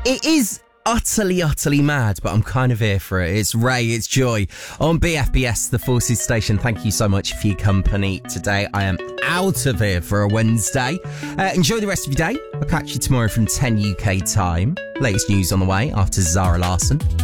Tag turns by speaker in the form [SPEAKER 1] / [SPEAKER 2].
[SPEAKER 1] It is utterly mad, but I'm kind of here for it. It's Ray, it's Joy on BFBS, the Forces Station. Thank you so much for your company today. I am out of here for a Wednesday. Enjoy the rest of your day. I'll catch you tomorrow from 10 UK time. Latest news on the way after Zara Larsson.